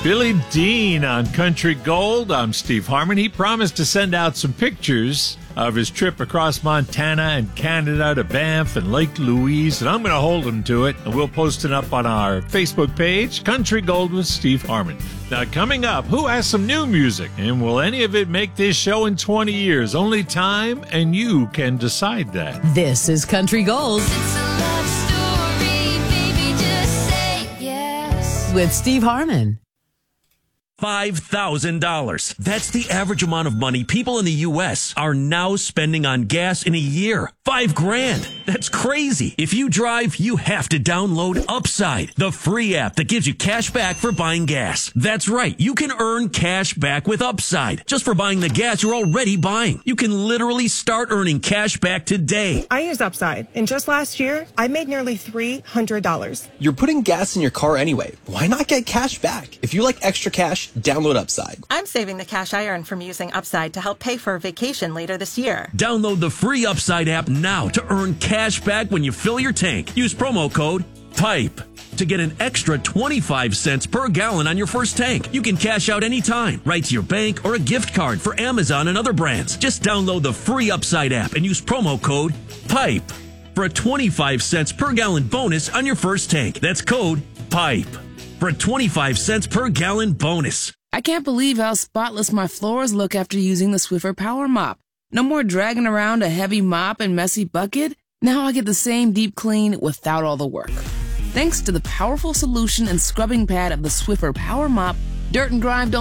Billy Dean on Country Gold. I'm Steve Harmon. He promised to send out some pictures of his trip across Montana and Canada to Banff and Lake Louise, and I'm going to hold him to it, and we'll post it up on our Facebook page, Country Gold with Steve Harmon. Now, coming up, who has some new music, and will any of it make this show in 20 years? Only time, and you can decide that. This is Country Gold It's a love story, baby, just say yes. with Steve Harmon. $5,000. That's the average amount of money people in the U.S. are now spending on gas in a year. $5,000. That's crazy. If you drive, you have to download Upside, the free app that gives you cash back for buying gas. That's right. You can earn cash back with Upside just for buying the gas you're already buying. You can literally start earning cash back today. I use Upside, and just last year, I made nearly $300. You're putting gas in your car anyway. Why not get cash back? If you like extra cash, download Upside. I'm saving the cash I earn from using Upside to help pay for a vacation later this year. Download the free Upside app now to earn cash back when you fill your tank. Use promo code PIPE to get an extra 25 cents per gallon on your first tank. You can cash out anytime, right to your bank or a gift card for Amazon and other brands. Just download the free Upside app and use promo code PIPE for a 25 cents per gallon bonus on your first tank. That's code PIPE for a 25 cents per gallon bonus. I can't believe how spotless my floors look after using the Swiffer Power Mop. No more dragging around a heavy mop and messy bucket. Now I get the same deep clean without all the work. Thanks to the powerful solution and scrubbing pad of the Swiffer Power Mop, dirt and grime don't